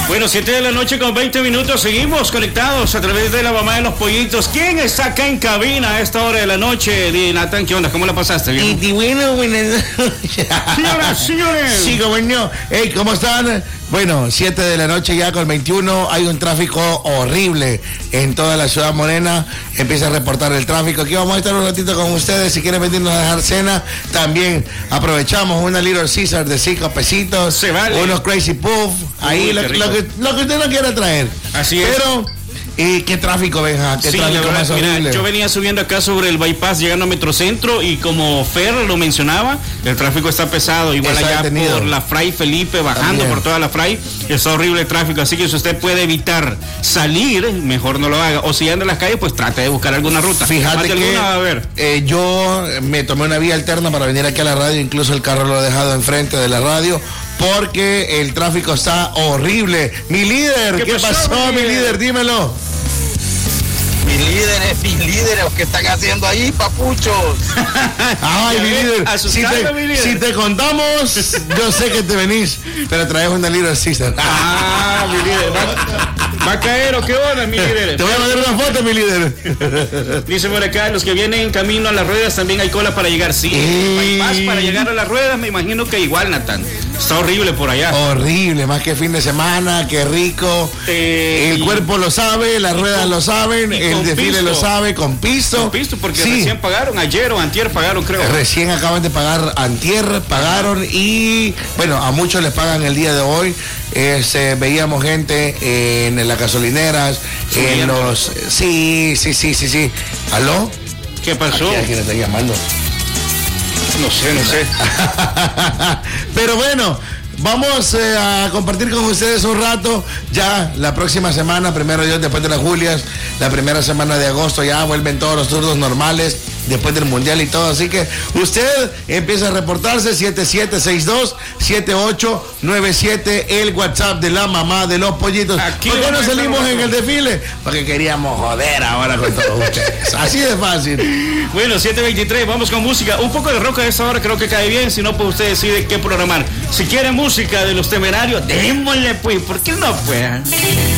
Bueno, 7 de la noche con 20 minutos, seguimos conectados a través de la mamá de los pollitos. ¿Quién está acá en cabina a esta hora de la noche? Nathan, ¿qué onda? ¿Cómo la pasaste? ¿Bien? Y bueno, buenas noches. Señoras, señores. Sí, cómo no. Hey, ¿cómo están? Bueno, 7 de la noche ya con 21, hay un tráfico horrible en toda la ciudad morena. Empieza a reportar el tráfico. Aquí vamos a estar un ratito con ustedes. Si quieren venirnos a dejar cena, también aprovechamos una Little Caesar de 5 pesitos. Se vale. Unos Crazy Puff. Ahí lo que usted no quiera traer. Así es. Pero... ¿y qué tráfico, Benja? ¿Qué tráfico más horrible? Mira, yo venía subiendo acá sobre el bypass llegando a Metrocentro y como Fer lo mencionaba, el tráfico está pesado, igual está allá detenido. Por la Fray Felipe, bajando también por toda la Fray, está horrible el tráfico, así que si usted puede evitar salir, mejor no lo haga, o si anda en las calles, pues trate de buscar alguna ruta. Fíjate que alguna va a haber. Yo me tomé una vía alterna para venir aquí a la radio, incluso el carro lo he dejado enfrente de la radio, porque el tráfico está horrible. Mi líder, ¿qué pasó, mi líder? Dímelo. Mis líderes, ¿qué están haciendo ahí, papuchos? Ay, mi líder, si te contamos, yo sé que te venís, pero traes una Little Caesar. Ah, mi líder, ¿va a caer o qué onda, mi líder? Te voy a mandar una foto, mi líder. Dice por acá, los que vienen en camino a las ruedas también hay cola para llegar. Sí, hay más para llegar a las ruedas, me imagino que igual, Nathan. Está horrible por allá. Horrible, más que fin de semana, qué rico. El cuerpo lo sabe, las ruedas lo saben, el desfile lo sabe, con piso. Con piso, porque recién pagaron, ayer o antier pagaron, creo. Recién acaban de pagar, antier pagaron y, bueno, a muchos les pagan el día de hoy. Veíamos gente en las gasolineras, en los... Sí. ¿Aló? ¿Qué pasó? ¿A quién está llamando? No sé. Pero bueno, vamos a compartir con ustedes un rato. Ya la próxima semana, primero Dios, después de las Julias, la primera semana de agosto, ya vuelven todos los turnos normales después del mundial y todo. Así que usted empieza a reportarse 7762-7897, el WhatsApp de la mamá de los pollitos. Aquí ¿por qué no salimos en el desfile? Porque queríamos joder ahora con todos ustedes. Así de fácil. Bueno, 7:23, vamos con música. Un poco de rock a esta hora creo que cae bien. Si no, pues usted decide qué programar. Si quiere música de Los Temerarios, démosle pues. ¿Por qué no, pues?